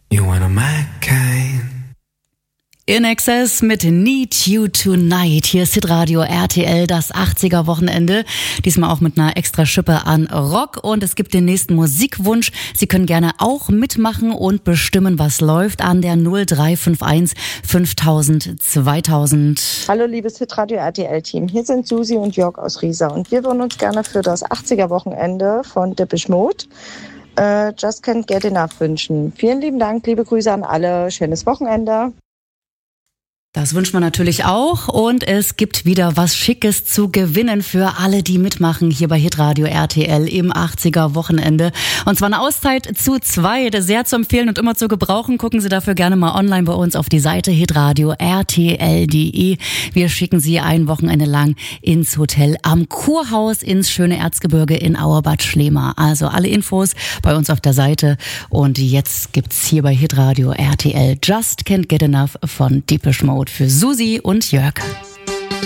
You wanna my kind. In Excess mit Need You Tonight. Hier ist Hitradio RTL, das 80er Wochenende. Diesmal auch mit einer extra Schippe an Rock. Und es gibt den nächsten Musikwunsch. Sie können gerne auch mitmachen und bestimmen, was läuft an der 0351 5000 2000. Hallo liebes Hitradio RTL-Team. Hier sind Susi und Jörg aus Riesa. Und wir würden uns gerne für das 80er Wochenende von Depeche Mode Just Can't Get Enough wünschen. Vielen lieben Dank, liebe Grüße an alle. Schönes Wochenende. Das wünscht man natürlich auch und es gibt wieder was Schickes zu gewinnen für alle, die mitmachen hier bei Hitradio RTL im 80er Wochenende. Und zwar eine Auszeit zu 2, sehr zu empfehlen und immer zu gebrauchen. Gucken Sie dafür gerne mal online bei uns auf die Seite hitradio rtl.de. Wir schicken Sie ein Wochenende lang ins Hotel am Kurhaus ins schöne Erzgebirge in Auerbad Schlema. Also alle Infos bei uns auf der Seite. Und jetzt gibt's hier bei Hitradio RTL Just Can't Get Enough von Depeche Mode für Susi und Jörg.